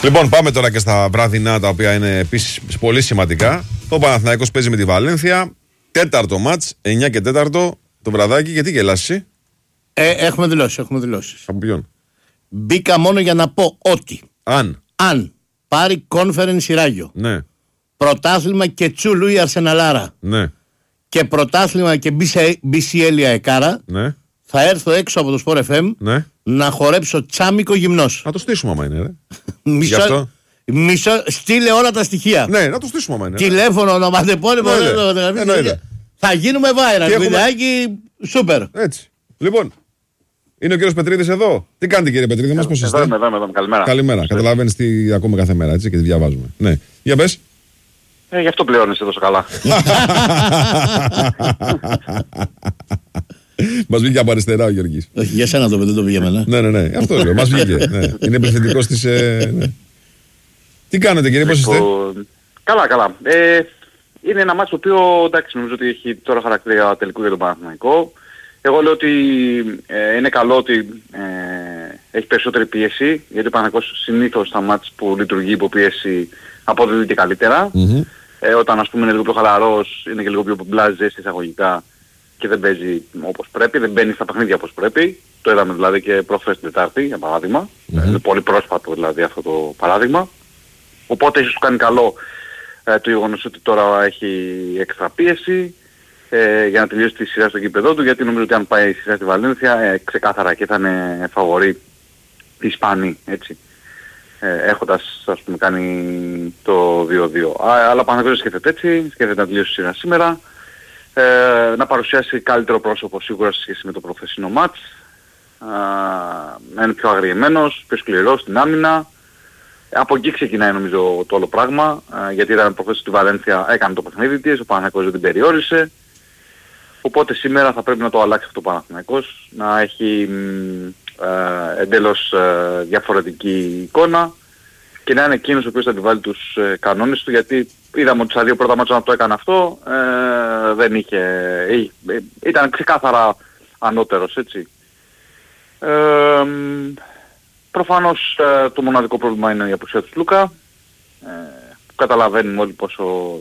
Λοιπόν, πάμε τώρα και στα βραδινά, τα οποία είναι επίσης πολύ σημαντικά. Το Παναθηναϊκός παίζει με τη Βαλένθια. Τέταρτο μάτς, 9 και 4 το βραδάκι. Γιατί γελάς εσύ? Έχουμε δηλώσει. Από ποιον? Μπήκα μόνο για να πω ότι αν πάρει conference Ράγιο, ναι, πρωτάθλημα και Τσούλου η Αρσεναλάρα, ναι, και πρωτάθλημα και BCL η Αεκάρα, ναι, θα έρθω έξω από το Sport FM, ναι, να χορέψω τσάμικο γυμνός. να το στήσουμε άμα είναι, ρε. Μισό, στείλε όλα τα στοιχεία. Ναι, να το στήσουμε άμα είναι. Τηλέφωνο, ονοματεπώνυμο, θα γίνουμε viral. Βιντεάκι, σούπερ. Έτσι. Λοιπόν, είναι ο κύριος Πετρίδης εδώ. Τι κάνετε, κύριε Πετρίδη, μας, πώς είστε? Εδώ, καλημέρα. Καλημέρα. Καταλαβαίνεις τι ακούμε κάθε μέρα, έτσι, και τι διαβάζουμε. Ναι. Για πες. Γι' αυτό πληρώνεις τόσο καλά. Μας βγήκε από αριστερά ο Γιώργης. Όχι, για σένα δεν το πήγε εμένα. Ναι. Αυτό λέω. Μας βγήκε. Ναι. Είναι επιθετικός της. Ναι. Τι κάνετε, κύριε, πώς είστε? Καλά. Είναι ένα μάτσο το οποίο, εντάξει, νομίζω ότι έχει τώρα χαρακτήρα τελικού για τον Παναθηναϊκό. Εγώ λέω ότι είναι καλό ότι έχει περισσότερη πίεση, γιατί ο Παναθηναϊκός συνήθως στα μάτς που λειτουργεί υπό πίεση αποδίδει και καλύτερα. Όταν, ας πούμε, είναι λίγο πιο χαλαρός, είναι και λίγο πιο μπλάζ ζέστη εισαγωγικά και δεν παίζει όπως πρέπει, δεν μπαίνει στα παιχνίδια όπως πρέπει. Το είδαμε δηλαδή και προχθές την Τετάρτη, για παράδειγμα. Είναι πολύ πρόσφατο δηλαδή αυτό το παράδειγμα. Οπότε ίσως του κάνει καλό το γεγονός ότι τώρα έχει έξτρα πίεση για να τελειώσει τη σειρά στο γήπεδό του, γιατί νομίζω ότι αν πάει η σειρά στη Βαλένθια ξεκάθαρα και θα είναι φαβορί οι Ισπανοί, έτσι. Έχοντας, ας πούμε, κάνει το 2-2. Αλλά Παναθηναϊκός σκέφτεται έτσι, σκέφτεται να τελειώσει η σειρά σήμερα, να παρουσιάσει καλύτερο πρόσωπο σίγουρα σε σχέση με το προχθεσινό μάτς, να είναι πιο αγριεμένος, πιο σκληρός στην άμυνα. Από εκεί ξεκινάει νομίζω το όλο πράγμα, γιατί ήταν προχθές στη Βαλένθια, έκανε το παιχνίδι της, ο Παναθηναϊκός δεν την περιόρισε. Οπότε σήμερα θα πρέπει να το αλλάξει αυτό ο Παναθηναϊκός, να έχει εντελώς διαφορετική εικόνα και να είναι εκείνος ο οποίος θα επιβάλλει τους κανόνες του, γιατί είδαμε ότι στα δύο πρώτα μάτια να το έκανε αυτό, δεν ήταν ξεκάθαρα ανώτερος, έτσι. Προφανώς το μοναδικό πρόβλημα είναι η απουσία του Λούκα. Καταλαβαίνουμε όλοι πόσο